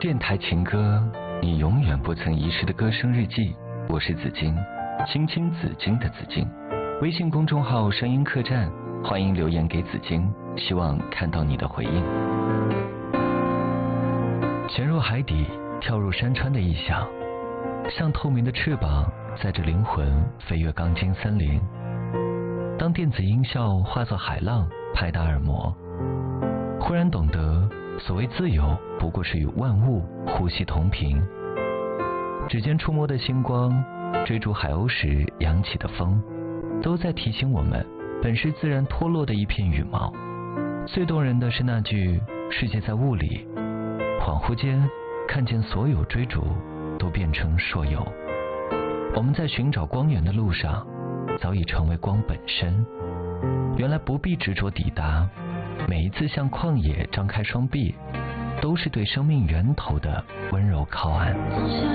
电台情歌，你永远不曾遗失的歌声日记。我是紫金，青青紫金的紫金。微信公众号声音客栈，欢迎留言给紫金，希望看到你的回应。潜入海底，跳入山川的意象，像透明的翅膀载着灵魂飞越钢筋森林。当电子音效化作海浪拍打耳膜，忽然懂得所谓自由不过是与万物呼吸同频。指尖触摸的星光，追逐海鸥时扬起的风，都在提醒我们本是自然脱落的一片羽毛。最动人的是那句世界在雾里，恍惚间看见所有追逐都变成硕有。我们在寻找光源的路上，早已成为光本身。原来不必执着抵达，每一次向旷野张开双臂，都是对生命源头的温柔靠岸。